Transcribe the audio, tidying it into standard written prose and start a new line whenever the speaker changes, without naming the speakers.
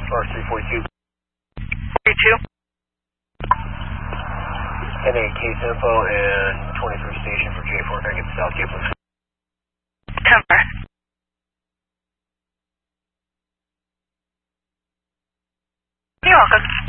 Star 342.
42.
Heading case info and 23 station for J4. Can I get Southgate, please?
10-4. You're welcome.